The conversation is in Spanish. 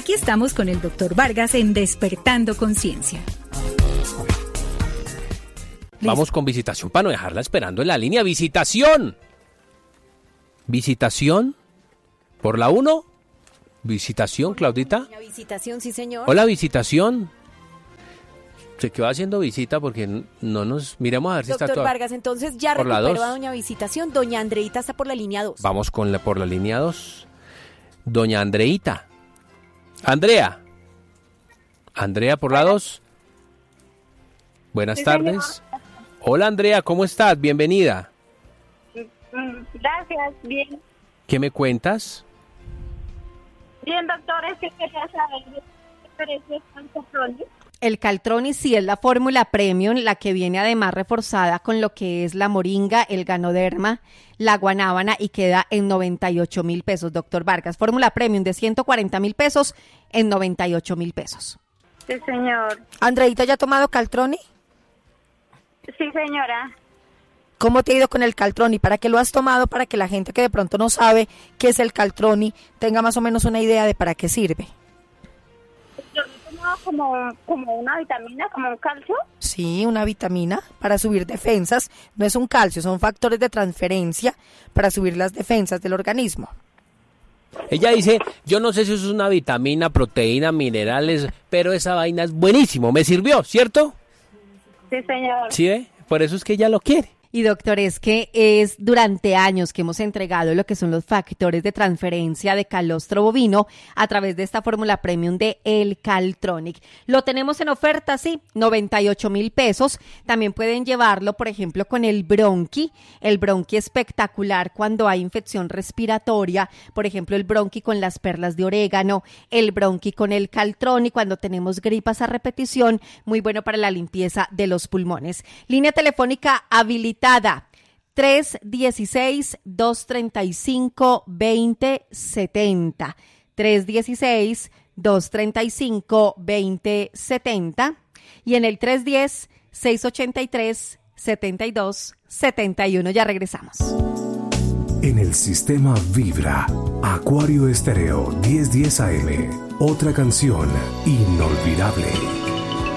Aquí estamos con el doctor Vargas en Despertando Conciencia. Vamos con visitación para no dejarla esperando en la línea. ¡Visitación! ¿Visitación? ¿Por la 1? ¿Visitación, Claudita? La visitación, sí, señor. Hola, visitación. Se quedó haciendo visita porque no nos... Miremos a ver si está Doctor toda... Vargas, entonces ya por la recuperó 2. a doña Visitación. Doña Andreita está por la línea 2. Vamos por la línea 2. Doña Andreita. Andrea. Andrea por la 2. Buenas tardes. Señor. Hola, Andrea, ¿cómo estás? Bienvenida. Gracias, bien. ¿Qué me cuentas? Bien, doctor, es que quería saber qué precio es el Caltronic. El Caltronic sí es la fórmula premium, la que viene además reforzada con lo que es la moringa, el ganoderma, la guanábana y queda en 98,000 pesos, doctor Vargas. Fórmula premium de 140,000 pesos en 98,000 pesos. Sí, señor. Andreita, ¿ya ha tomado Caltronic? Sí, señora. ¿Cómo te ha ido con el Caltronic? ¿Para qué lo has tomado? Para que la gente que de pronto no sabe qué es el Caltronic tenga más o menos una idea de para qué sirve. Yo he tomado como una vitamina, como un calcio. Sí, una vitamina para subir defensas. No es un calcio, son factores de transferencia para subir las defensas del organismo. Ella dice, yo no sé si eso es una vitamina, proteína, minerales, pero esa vaina es buenísimo, me sirvió, ¿cierto? Sí, señor. ¿Sí ve? Por eso es que ella lo quiere. Y doctor, es que es durante años que hemos entregado lo que son los factores de transferencia de calostro bovino a través de esta fórmula premium de el Caltronic. Lo tenemos en oferta, sí, 98,000 pesos. También pueden llevarlo, por ejemplo, con el bronqui espectacular cuando hay infección respiratoria, por ejemplo, el bronqui con las perlas de orégano, el bronqui con el Caltronic cuando tenemos gripas a repetición, muy bueno para la limpieza de los pulmones. Línea telefónica habilitada 316-235-2070. 316-235-2070 y en el 310-683-7271. Ya regresamos. En el sistema Vibra, Acuario Estéreo 1010 AM. Otra canción inolvidable.